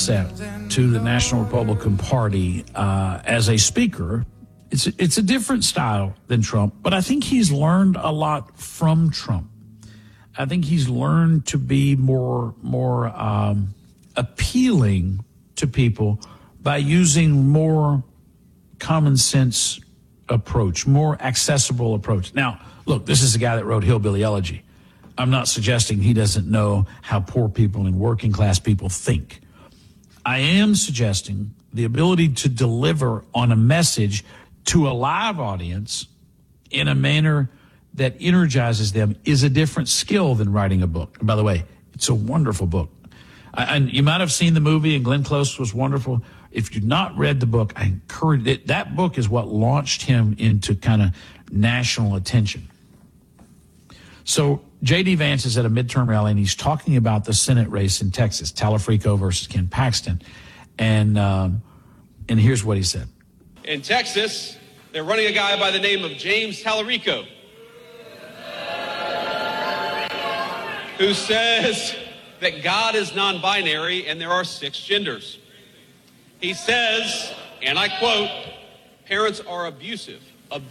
to the National Republican Party as a speaker. It's a different style than Trump, but I think he's learned a lot from Trump. I think he's learned to be more appealing to people by using more common sense approach, more accessible approach. Now, look, this is a guy that wrote Hillbilly Elegy. I'm not suggesting he doesn't know how poor people and working class people think. I am suggesting the ability to deliver on a message to a live audience in a manner that energizes them is a different skill than writing a book. And by the way, it's a wonderful book. And you might have seen the movie, and Glenn Close was wonderful. If you've not read the book, I encourage it. That book is what launched him into kind of national attention. So J.D. Vance is at a midterm rally, and he's talking about the Senate race in Texas, Talafrico versus Ken Paxton. And here's what he said. In Texas, they're running a guy by the name of James Talarico, who says that God is non-binary and there are 6 genders. He says, and I quote, parents are abusive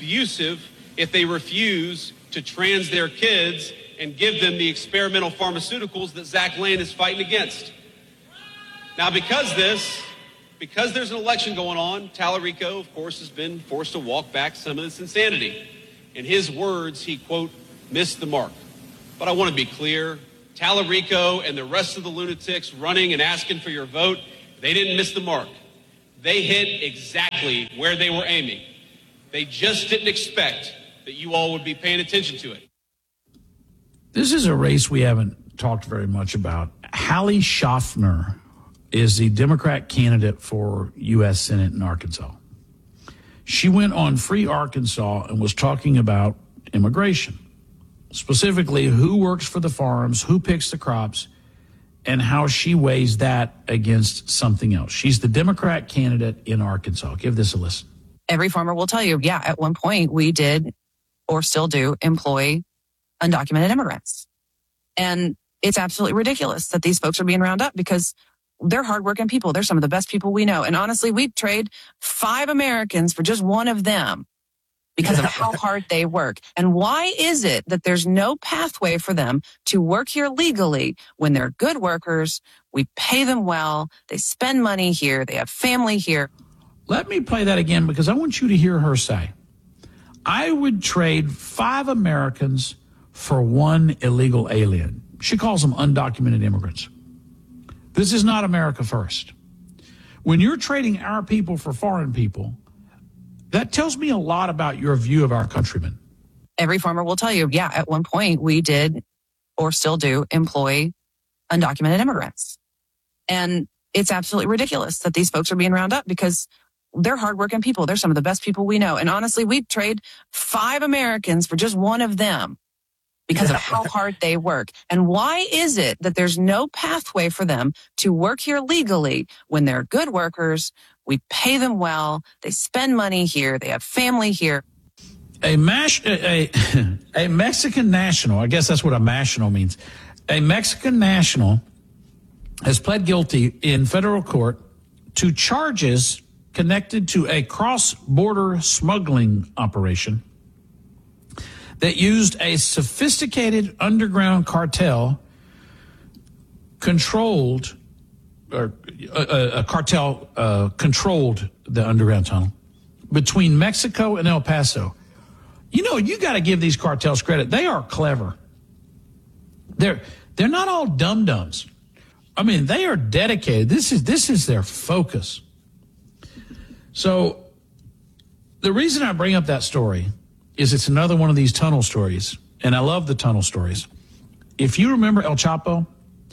if they refuse to trans their kids and give them the experimental pharmaceuticals that Zach Lane is fighting against. Now, because there's an election going on, Talarico, of course, has been forced to walk back some of this insanity. In his words, he, quote, missed the mark. But I want to be clear, Talarico and the rest of the lunatics running and asking for your vote, they didn't miss the mark. They hit exactly where they were aiming. They just didn't expect that you all would be paying attention to it. This is a race we haven't talked very much about. Hallie Schaffner is the Democrat candidate for U.S. Senate in Arkansas. She went on Free Arkansas and was talking about immigration, specifically who works for the farms, who picks the crops, and how she weighs that against something else. She's the Democrat candidate in Arkansas. Give this a listen. Every farmer will tell you, yeah, at one point we did or still do employ undocumented immigrants. And it's absolutely ridiculous that these folks are being rounded up because they're hardworking people. They're some of the best people we know. And honestly, we'd trade 5 Americans for just one of them because of how hard they work. And why is it that there's no pathway for them to work here legally when they're good workers? We pay them well. They spend money here. They have family here. Let me play that again because I want you to hear her say, I would trade 5 Americans for 1 illegal alien. She calls them undocumented immigrants. This is not America first. When you're trading our people for foreign people, that tells me a lot about your view of our countrymen. Every farmer will tell you, yeah, at one point we did or still do employ undocumented immigrants. And it's absolutely ridiculous that these folks are being rounded up because they're hardworking people. They're some of the best people we know. And honestly, we'd trade 5 Americans for just one of them because of how hard they work. And why is it that there's no pathway for them to work here legally when they're good workers? We pay them well. They spend money here. They have family here. A Mexican national, I guess that's what a national means. A Mexican national has pled guilty in federal court to charges connected to a cross-border smuggling operation that used a sophisticated underground cartel controlled the underground tunnel between Mexico and El Paso. You know, you got to give these cartels credit. They are clever. They're not all dum-dums. I mean, they are dedicated. This is their focus. So the reason I bring up that story is it's another one of these tunnel stories, and I love the tunnel stories. If you remember El Chapo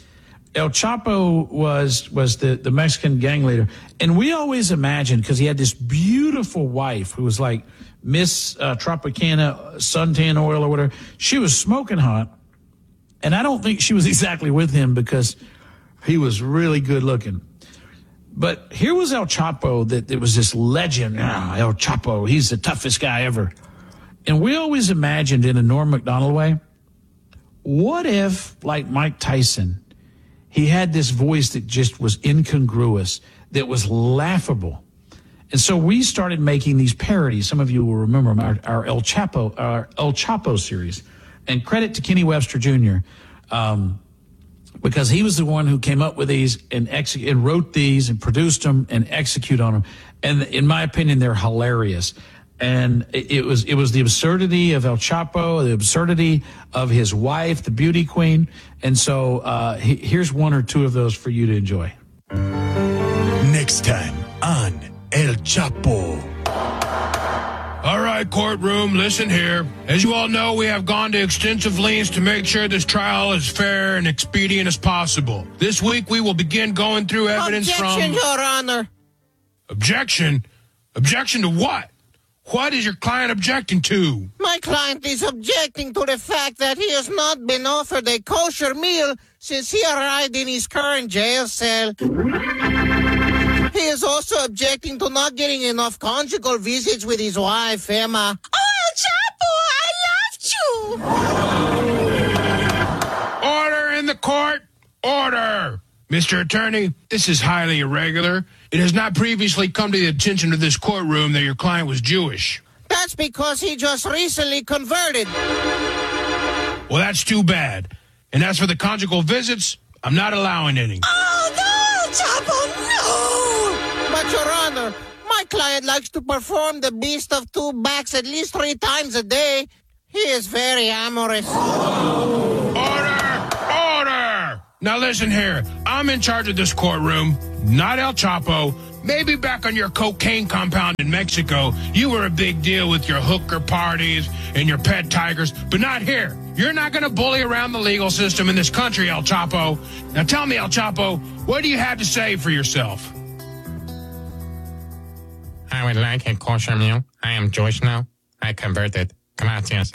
was the Mexican gang leader, and we always imagined, because he had this beautiful wife who was like Miss Tropicana suntan oil or whatever. She was smoking hot, and I don't think she was exactly with him because he was really good looking. But here was El Chapo, that it was this legend. El Chapo, he's the toughest guy ever. And we always imagined in a Norm Macdonald way, what if, like Mike Tyson, He had this voice that just was incongruous, that was laughable. And so we started making these parodies. Some of you will remember them, our El Chapo series. And credit to Kenny Webster Jr., because he was the one who came up with these and wrote these and produced them and execute on them. And in my opinion, they're hilarious. And it was the absurdity of El Chapo, the absurdity of his wife, the beauty queen. And so here's one or two of those for you to enjoy. Next time on El Chapo. All right, courtroom, listen here. As you all know, we have gone to extensive lengths to make sure this trial is fair and expedient as possible. This week, we will begin going through evidence Objection, Your Honor. Objection? Objection to what? What is your client objecting to? My client is objecting to the fact that he has not been offered a kosher meal since he arrived in his current jail cell. He is also objecting to not getting enough conjugal visits with his wife, Emma. Oh, El Chapo, I loved you! Order in the court! Order! Mr. Attorney, this is highly irregular. It has not previously come to the attention of this courtroom that your client was Jewish. That's because he just recently converted. Well, that's too bad. And as for the conjugal visits, I'm not allowing any. Oh, no, El Chapo, no! But, Your Honor, my client likes to perform the Beast of Two Backs at least 3 times a day. He is very amorous. Order! Order! Now listen here. I'm in charge of this courtroom, not El Chapo. Maybe back on your cocaine compound in Mexico, you were a big deal with your hooker parties and your pet tigers, but not here. You're not going to bully around the legal system in this country, El Chapo. Now tell me, El Chapo, what do you have to say for yourself? I would like a kosher meal. I am Jewish now. I converted. Gracias.